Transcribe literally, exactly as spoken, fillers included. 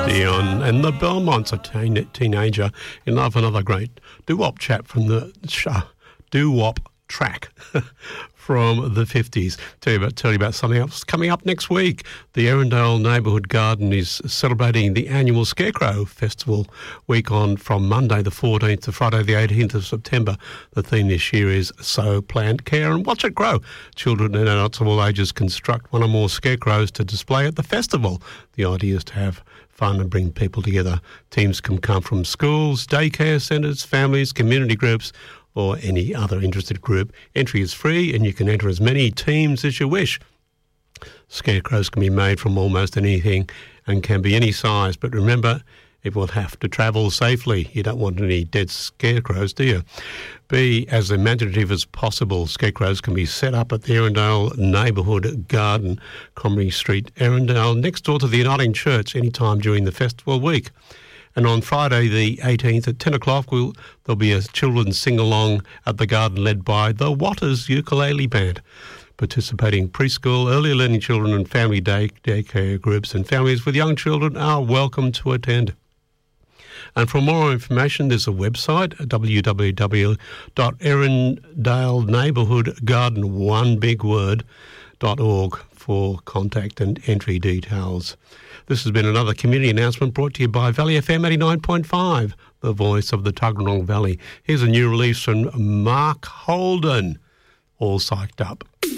Dion and the Belmonts, a teen- teenager in love with another great doo-wop chap from the uh, doo-wop track from the fifties. Tell you about tell you about something else coming up next week. The Erindale Neighbourhood Garden is celebrating the annual Scarecrow Festival week on from Monday the fourteenth to Friday the eighteenth of September. The theme this year is Sow, Plant, Care and Watch It Grow. Children and adults of all ages construct one or more scarecrows to display at the festival. The idea is to have fun and bring people together. Teams can come from schools, daycare centres, families, community groups, or any other interested group. Entry is free and you can enter as many teams as you wish. Scarecrows can be made from almost anything and can be any size, but remember, it will have to travel safely. You don't want any dead scarecrows, do you? Be as imaginative as possible. Scarecrows can be set up at the Erindale Neighbourhood Garden, Comrie Street, Erindale, next door to the Uniting Church, anytime during the festival week. And on Friday the eighteenth at ten o'clock, we'll, there'll be a children's sing-along at the garden led by the Waters Ukulele Band. Participating preschool, early learning children and family day daycare groups and families with young children are welcome to attend. And for more information, there's a website, w w w dot erindale neighbourhood garden one big word dot org for contact and entry details. This has been another community announcement brought to you by Valley F M eighty-nine point five, the voice of the Tuggeranong Valley. Here's a new release from Mark Holden, All Psyched Up.